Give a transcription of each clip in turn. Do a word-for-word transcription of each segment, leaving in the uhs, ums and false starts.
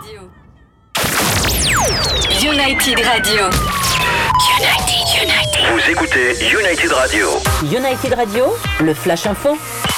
Radio. United Radio. United, United. Vous écoutez United Radio. United Radio, le Flash Info.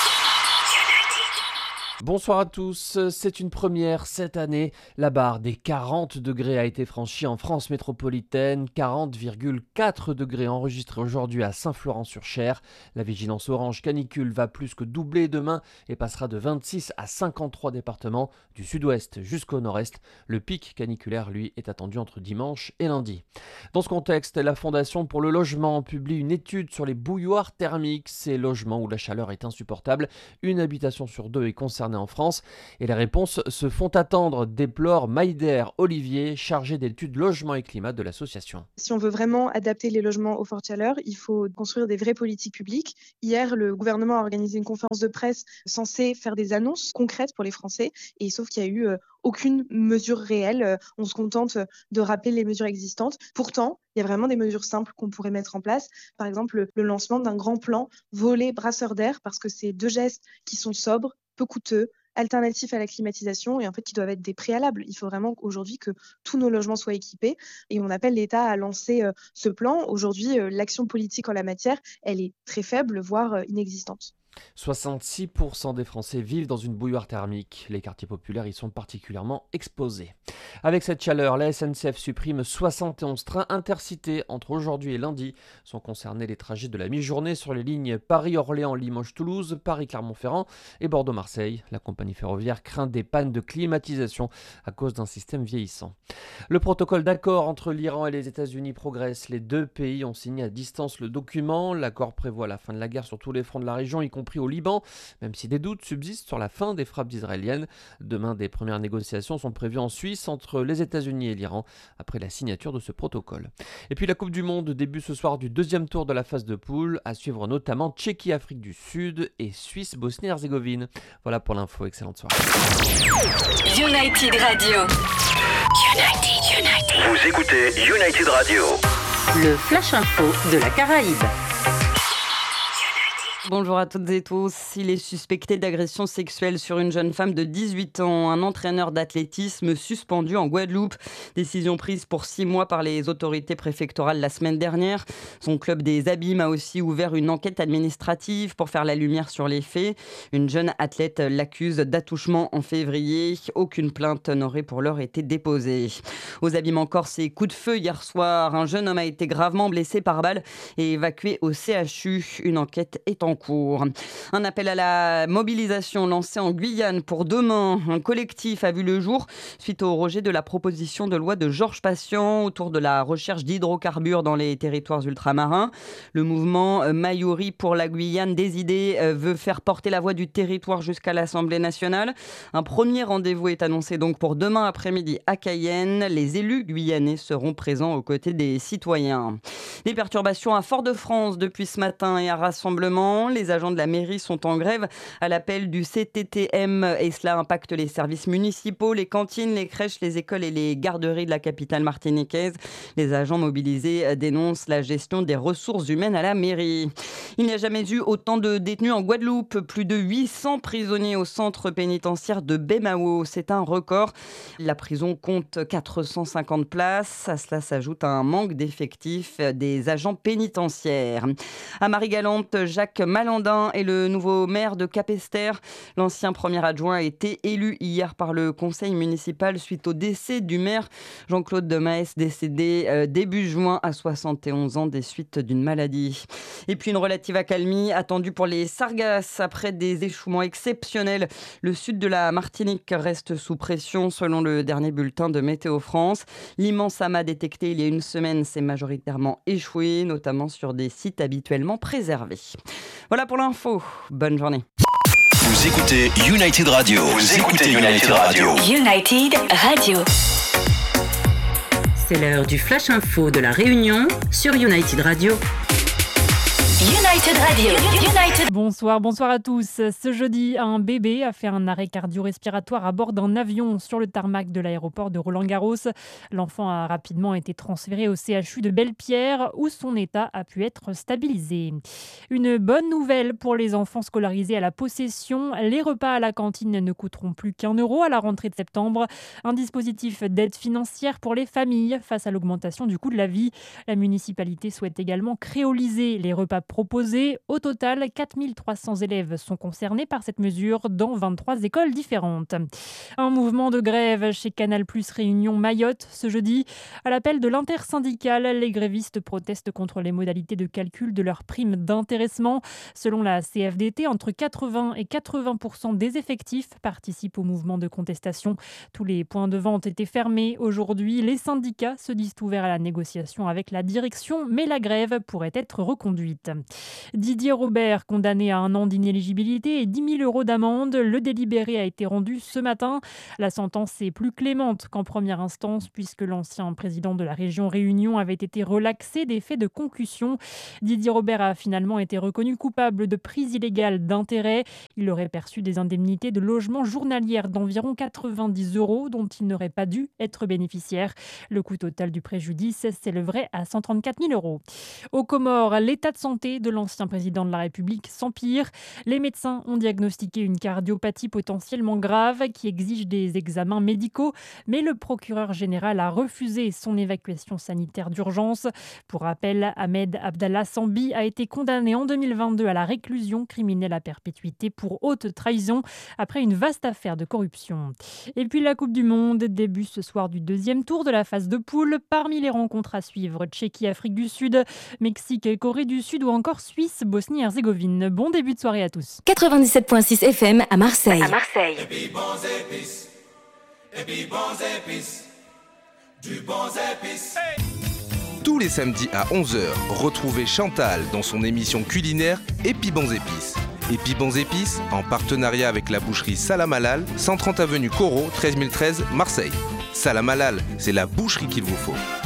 Bonsoir à tous, c'est une première cette année. La barre des quarante degrés a été franchie en France métropolitaine, quarante virgule quatre degrés enregistrés aujourd'hui à Saint-Florent-sur-Cher. La vigilance orange canicule va plus que doubler demain et passera de vingt-six à cinquante-trois départements, du sud-ouest jusqu'au nord-est. Le pic caniculaire, lui, est attendu entre dimanche et lundi. Dans ce contexte, la Fondation pour le logement publie une étude sur les bouilloires thermiques, ces logements où la chaleur est insupportable. Une habitation sur deux est concernée en France et les réponses se font attendre, déplore Maïder Olivier, chargé d'études logement et climat de l'association. Si on veut vraiment adapter les logements aux fortes chaleurs, il faut construire des vraies politiques publiques. Hier, le gouvernement a organisé une conférence de presse censée faire des annonces concrètes pour les Français, et sauf qu'il y a eu euh, aucune mesure réelle. On se contente de rappeler les mesures existantes. Pourtant, il y a vraiment des mesures simples qu'on pourrait mettre en place. Par exemple, le lancement d'un grand plan volet brasseur d'air, parce que c'est deux gestes qui sont sobres, peu coûteux, alternatifs à la climatisation et en fait qui doivent être des préalables. Il faut vraiment aujourd'hui que tous nos logements soient équipés et on appelle l'État à lancer euh, ce plan. Aujourd'hui, euh, l'action politique en la matière, elle est très faible, voire euh, inexistante. soixante-six pour cent des Français vivent dans une bouilloire thermique. Les quartiers populaires y sont particulièrement exposés. Avec cette chaleur, la S N C F supprime soixante et onze trains intercités. Entre aujourd'hui et lundi sont concernés les trajets de la mi-journée sur les lignes Paris-Orléans, Limoges-Toulouse, Paris-Clermont-Ferrand et Bordeaux-Marseille. La compagnie ferroviaire craint des pannes de climatisation à cause d'un système vieillissant. Le protocole d'accord entre l'Iran et les États-Unis progresse. Les deux pays ont signé à distance le document. L'accord prévoit la fin de la guerre sur tous les fronts de la région, y compris au Liban, même si des doutes subsistent sur la fin des frappes israéliennes. Demain, des premières négociations sont prévues en Suisse entre les États-Unis et l'Iran après la signature de ce protocole. Et puis la Coupe du Monde, début ce soir du deuxième tour de la phase de poule, à suivre notamment Tchéquie-Afrique du Sud et Suisse-Bosnie-Herzégovine. Voilà pour l'info, excellente soirée. United Radio. United, United. Vous écoutez United Radio. Le Flash Info de la Caraïbe. Bonjour à toutes et tous. Il est suspecté d'agression sexuelle sur une jeune femme de dix-huit ans, un entraîneur d'athlétisme suspendu en Guadeloupe. Décision prise pour six mois par les autorités préfectorales la semaine dernière. Son club des Abîmes a aussi ouvert une enquête administrative pour faire la lumière sur les faits. Une jeune athlète l'accuse d'attouchement en février. Aucune plainte n'aurait pour l'heure été déposée. Aux Abîmes encore, c'est coup de feu hier soir. Un jeune homme a été gravement blessé par balle et évacué au C H U. Une enquête est en cours. Un appel à la mobilisation lancé en Guyane pour demain. Un collectif a vu le jour suite au rejet de la proposition de loi de Georges Patient autour de la recherche d'hydrocarbures dans les territoires ultramarins. Le mouvement Mayouri pour la Guyane des idées veut faire porter la voix du territoire jusqu'à l'Assemblée nationale. Un premier rendez-vous est annoncé donc pour demain après-midi à Cayenne. Les élus guyanais seront présents aux côtés des citoyens. Des perturbations à Fort-de-France depuis ce matin et un rassemblement. Les agents de la mairie sont en grève à l'appel du C T T M et cela impacte les services municipaux, les cantines, les crèches, les écoles et les garderies de la capitale martiniquaise. Les agents mobilisés dénoncent la gestion des ressources humaines à la mairie. Il n'y a jamais eu autant de détenus en Guadeloupe. Plus de huit cents prisonniers au centre pénitentiaire de Baie-Mahault. C'est un record. La prison compte quatre cent cinquante places. À cela s'ajoute un manque d'effectifs des agents pénitentiaires. À Marie-Galante, Jacques Malandin est le nouveau maire de Capesterre. L'ancien premier adjoint a été élu hier par le conseil municipal suite au décès du maire Jean-Claude de Maes, décédé euh, début juin à soixante et onze ans des suites d'une maladie. Et puis une relative accalmie attendue pour les sargasses après des échouements exceptionnels. Le sud de la Martinique reste sous pression selon le dernier bulletin de Météo France. L'immense amas détecté il y a une semaine s'est majoritairement échoué, notamment sur des sites habituellement préservés. Voilà pour l'info. Bonne journée. Vous écoutez United Radio. Vous écoutez United Radio. United Radio. C'est l'heure du Flash Info de la Réunion sur United Radio. United Radio. United. Bonsoir, bonsoir à tous. Ce jeudi, un bébé a fait un arrêt cardio-respiratoire à bord d'un avion sur le tarmac de l'aéroport de Roland-Garros. L'enfant a rapidement été transféré au C H U de Belle-Pierre où son état a pu être stabilisé. Une bonne nouvelle pour les enfants scolarisés à la Possession. Les repas à la cantine ne coûteront plus qu'un euro à la rentrée de septembre. Un dispositif d'aide financière pour les familles face à l'augmentation du coût de la vie. La municipalité souhaite également créoliser les repas proposés. Au total, quatre mille trois cents élèves sont concernés par cette mesure dans vingt-trois écoles différentes. Un mouvement de grève chez Canal plus Réunion Mayotte ce jeudi. À l'appel de l'intersyndicale, les grévistes protestent contre les modalités de calcul de leur prime d'intéressement. Selon la C F D T, entre quatre-vingts et quatre-vingts pour cent des effectifs participent au mouvement de contestation. Tous les points de vente étaient fermés aujourd'hui. Les syndicats se disent ouverts à la négociation avec la direction, mais la grève pourrait être reconduite. Didier Robert, condamné à un an d'inéligibilité et dix mille euros d'amende. Le délibéré a été rendu ce matin. La sentence est plus clémente qu'en première instance puisque l'ancien président de la région Réunion avait été relaxé des faits de concussion. Didier Robert a finalement été reconnu coupable de prise illégale d'intérêt. Il aurait perçu des indemnités de logement journalières d'environ quatre-vingt-dix euros dont il n'aurait pas dû être bénéficiaire. Le coût total du préjudice s'élèverait à cent trente-quatre mille euros. Aux Comores, l'état de santé de l'ancien président de la République s'empire. Les médecins ont diagnostiqué une cardiopathie potentiellement grave qui exige des examens médicaux, mais le procureur général a refusé son évacuation sanitaire d'urgence. Pour rappel, Ahmed Abdallah Sambi a été condamné en deux mille vingt-deux à la réclusion criminelle à perpétuité pour haute trahison après une vaste affaire de corruption. Et puis la Coupe du Monde, début ce soir du deuxième tour de la phase de poule. Parmi les rencontres à suivre, Tchéquie, Afrique du Sud, Mexique, Corée du Sud ou encore Suisse, Bosnie-Herzégovine. Bon début de soirée à tous. quatre-vingt-dix-sept virgule six F M à Marseille. À Marseille. Et puis bons épices, et puis bons épices, du bons épices. Hey. Tous les samedis à onze heures, retrouvez Chantal dans son émission culinaire Et puis bons épices. Et puis bons épices, en partenariat avec la boucherie Salam Halal, cent trente avenue Corot, treize mille treize, Marseille. Salam Halal, c'est la boucherie qu'il vous faut.